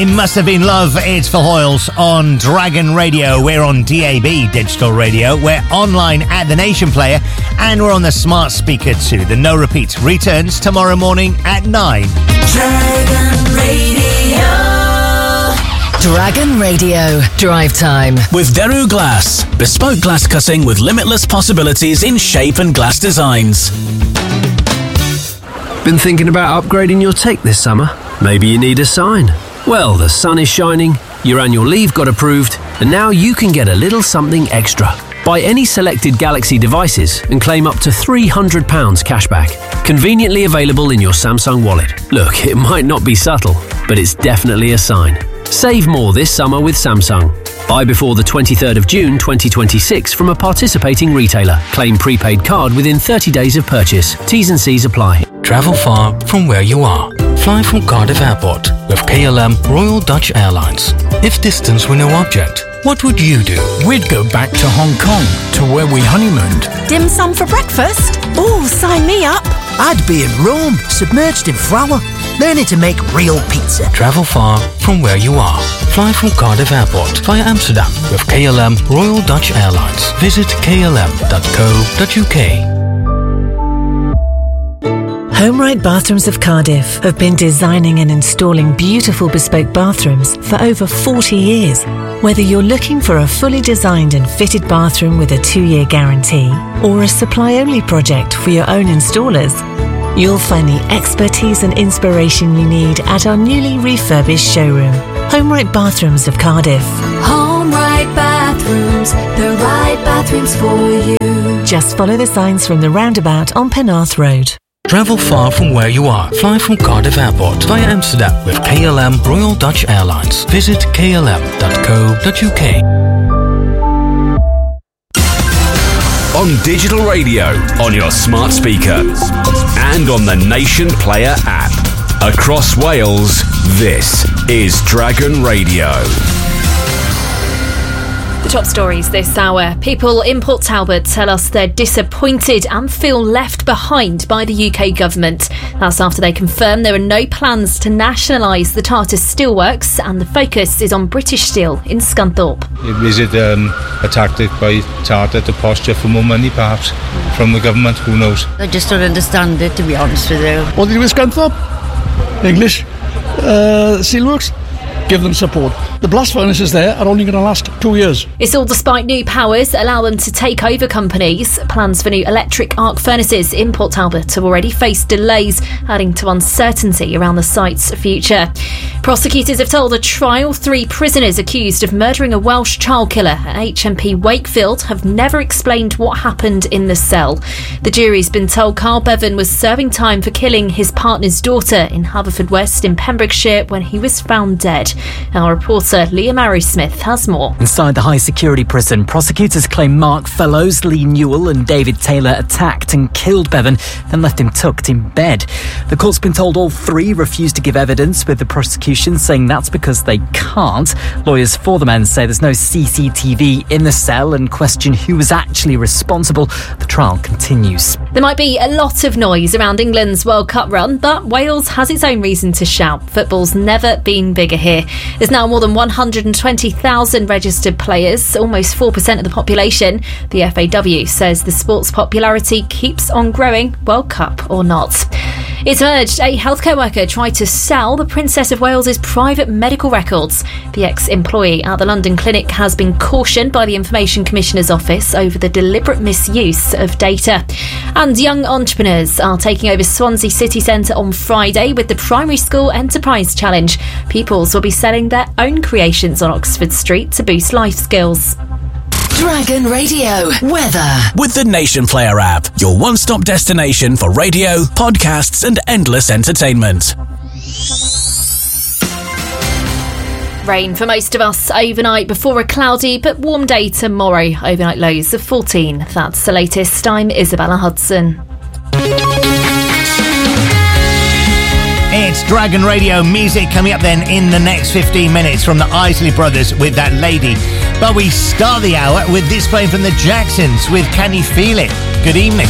It must have been love. It's for Hoyles on Dragon Radio. We're on DAB Digital Radio. We're online at the Nation Player, and we're on the smart speaker too. The No Repeat returns tomorrow morning at 9. Dragon Radio. Dragon Radio. Drive time. With Deru Glass. Bespoke glass cutting with limitless possibilities in shape and glass designs. Been thinking about upgrading your tech this summer? Maybe you need a sign. Well, the sun is shining, your annual leave got approved, and now you can get a little something extra. Buy any selected Galaxy devices and claim up to £300 cashback. Conveniently available in your Samsung wallet. Look, it might not be subtle, but it's definitely a sign. Save more this summer with Samsung. Buy before the 23rd of June 2026 from a participating retailer. Claim prepaid card within 30 days of purchase. T's and C's apply. Travel far from where you are. Fly from Cardiff Airport with KLM Royal Dutch Airlines. If distance were no object, what would you do? We'd go back to Hong Kong, to where we honeymooned. Dim sum for breakfast? Oh, sign me up. I'd be in Rome, submerged in flour, learning to make real pizza. Travel far from where you are. Fly from Cardiff Airport via Amsterdam with KLM Royal Dutch Airlines. Visit klm.co.uk. HomeRight Bathrooms of Cardiff have been designing and installing beautiful bespoke bathrooms for over 40 years. Whether you're looking for a fully designed and fitted bathroom with a 2-year guarantee or a supply-only project for your own installers, you'll find the expertise and inspiration you need at our newly refurbished showroom. HomeRight Bathrooms of Cardiff. HomeRight Bathrooms, the right bathrooms for you. Just follow the signs from the roundabout on Penarth Road. Travel far from where you are. Fly from Cardiff Airport via Amsterdam with KLM Royal Dutch Airlines. Visit klm.co.uk. On digital radio, on your smart speaker, and on the Nation Player app. Across Wales, this is Dragon Radio. The top stories this hour. People in Port Talbot tell us they're disappointed and feel left behind by the UK government. That's after they confirm there are no plans to nationalise the Tata Steelworks, and the focus is on British Steel in Scunthorpe. Is it a tactic by Tata to posture for more money, perhaps, from the government? Who knows? I just don't understand it, to be honest with you. What did you do with Scunthorpe? English Steelworks. Give them support. The blast furnaces there are only going to last 2 years. It's all despite new powers allow them to take over companies. Plans for new electric arc furnaces in Port Talbot have already faced delays, adding to uncertainty around the site's future. Prosecutors have told a trial 3 prisoners accused of murdering a Welsh child killer at HMP Wakefield have never explained what happened in the cell. The jury's been told Carl Bevan was serving time for killing his partner's daughter in Haverfordwest in Pembrokeshire when he was found dead. Our reporter Liam Arrowsmith has more. Inside the high security prison, prosecutors claim Mark Fellows, Lee Newell and David Taylor attacked and killed Bevan, then left him tucked in bed. The court's been told all 3 refused to give evidence, with the prosecution saying that's because they can't. Lawyers for the men say there's no CCTV in the cell and question who was actually responsible. The trial continues. There might be a lot of noise around England's World Cup run, but Wales has its own reason to shout. Football's never been bigger here. There's now more than 120,000 registered players, almost 4% of the population. The FAW says the sport's popularity keeps on growing, World Cup or not. It's emerged a healthcare worker tried to sell the Princess of Wales's private medical records. The ex-employee at the London clinic has been cautioned by the Information Commissioner's Office over the deliberate misuse of data. And young entrepreneurs are taking over Swansea City Centre on Friday with the Primary School Enterprise Challenge. Pupils will be selling their own creations on Oxford Street to boost life skills. Dragon Radio weather. With the Nation Player app, your one-stop destination for radio, podcasts and endless entertainment. Rain for most of us overnight before a cloudy but warm day tomorrow. Overnight lows of 14. That's the latest. I'm Isabella Hudson. It's Dragon Radio music coming up then in the next 15 minutes from the Isley Brothers with That Lady. But we start the hour with this playing from the Jacksons with Can You Feel It? Good evening.